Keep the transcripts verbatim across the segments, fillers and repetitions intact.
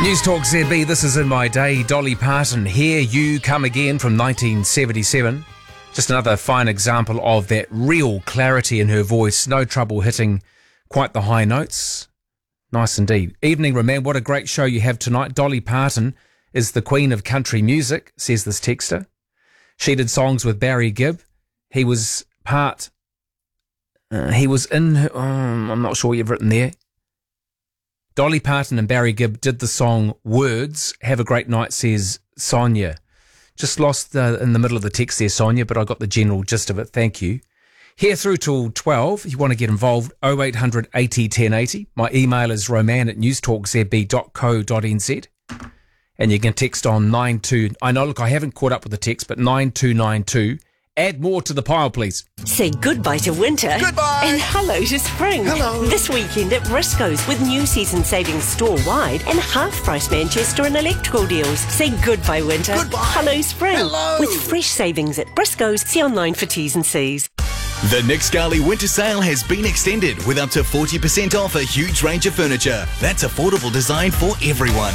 News Talk Z B, this is In My Day. Dolly Parton, Here You Come Again from nineteen seventy-seven. Just another fine example of that real clarity in her voice. No trouble hitting quite the high notes. Nice indeed. Evening, Roman. What a great show you have tonight. Dolly Parton is the queen of country music, says this texter. She did songs with Barry Gibb. He was part... Uh, he was in... Her, um, I'm not sure what you've written there. Dolly Parton and Barry Gibb did the song Words. Have a great night, says Sonia. Just lost uh, in the middle of the text there, Sonia, but I got the general gist of it. Thank you. Here through till twelve. If you want to get involved, oh eight hundred eighty ten eighty. My email is roman at newstalkzb dot co dot nz. And you can text on nine two... I know, look, I haven't caught up with the text, but nine two nine two. Add more to the pile, please. Say goodbye to winter. Goodbye. And hello to spring. Hello. This weekend at Briscoe's with new season savings store-wide and half-price Manchester and electrical deals. Say goodbye winter. Goodbye. Hello spring. Hello. With fresh savings at Briscoe's. See online for T's and C's. The Nick Scali winter sale has been extended with up to forty percent off a huge range of furniture. That's affordable design for everyone.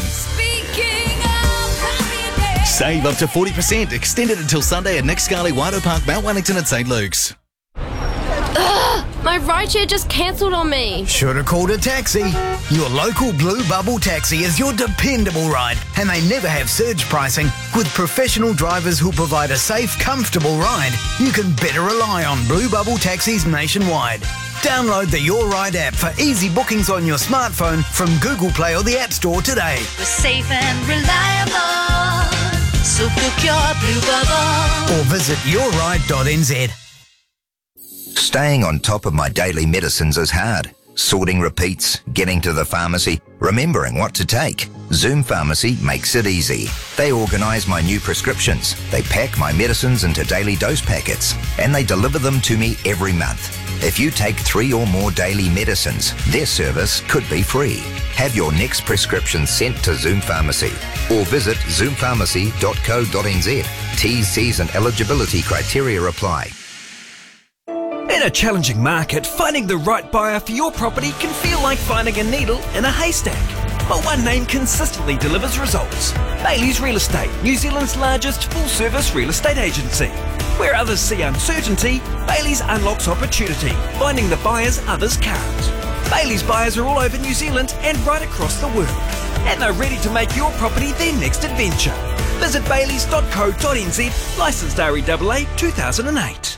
Save up to forty percent, extended until Sunday at Nick Scali, Waido Park, Mount Wellington and St Luke's. Ugh, my rideshare just cancelled on me. Should have called a taxi. Your local Blue Bubble taxi is your dependable ride, and they never have surge pricing. With professional drivers who provide a safe, comfortable ride, you can better rely on Blue Bubble taxis nationwide. Download the Your Ride app for easy bookings on your smartphone from Google Play or the App Store today. We're safe and reliable, so book your Blue Bubble. Or visit your ride dot n z. Staying on top of my daily medicines is hard. Sorting repeats, getting to the pharmacy, remembering what to take. Zoom Pharmacy makes it easy. They organise my new prescriptions, they pack my medicines into daily dose packets, and they deliver them to me every month. If you take three or more daily medicines, their service could be free. Have your next prescription sent to Zoom Pharmacy or visit zoom pharmacy dot co dot n z. T's, C's and eligibility criteria apply. In a challenging market, finding the right buyer for your property can feel like finding a needle in a haystack. But one name consistently delivers results. Bailey's Real Estate, New Zealand's largest full-service real estate agency. Where others see uncertainty, Bailey's unlocks opportunity, finding the buyers others can't. Bailey's buyers are all over New Zealand and right across the world. And they're ready to make your property their next adventure. Visit baileys dot co dot n z, licensed R E A A two thousand eight.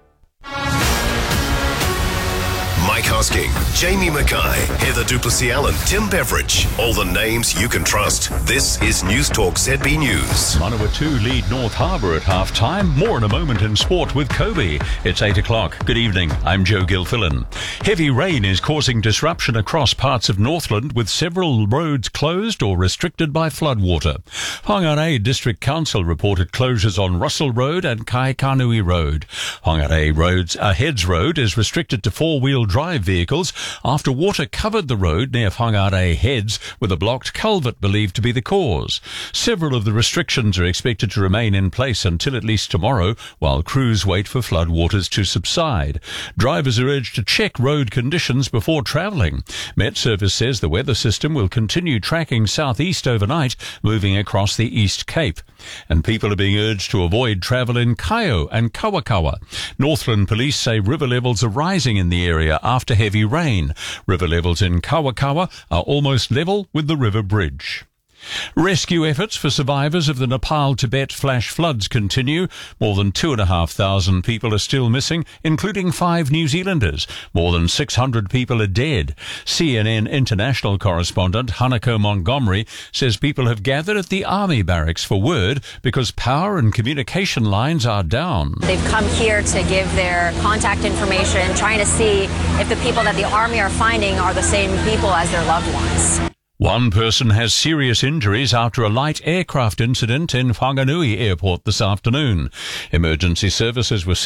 Mike Hosking, Jamie Mackay, Heather Duplessis-Allen, Tim Beveridge. All the names you can trust. This is News Talk Z B News. Manawatu lead North Harbour at half-time. More in a moment in sport with Kobe. It's eight o'clock. Good evening. I'm Joe Gilfillan. Heavy rain is causing disruption across parts of Northland, with several roads closed or restricted by floodwater. Whangarei District Council reported closures on Russell Road and Kaikanui Road. Whangarei Roads, uh, Heads Road is restricted to four-wheel drive vehicles after water covered the road near Whangarei Heads, with a blocked culvert believed to be the cause. Several of the restrictions are expected to remain in place until at least tomorrow, while crews wait for floodwaters to subside. Drivers are urged to check road conditions before travelling. Met Service says the weather system will continue tracking southeast overnight, moving across the East Cape. And people are being urged to avoid travel in Kaio and Kawakawa. Northland Police say river levels are rising in the area after heavy rain. River levels in Kawakawa are almost level with the river bridge. Rescue efforts for survivors of the Nepal-Tibet flash floods continue. More than two and a half thousand people are still missing, including five New Zealanders. More than six hundred people are dead. C N N international correspondent Hanako Montgomery says people have gathered at the army barracks for word because power and communication lines are down. They've come here to give their contact information, trying to see if the people that the army are finding are the same people as their loved ones. One person has serious injuries after a light aircraft incident in Whanganui Airport this afternoon. Emergency services were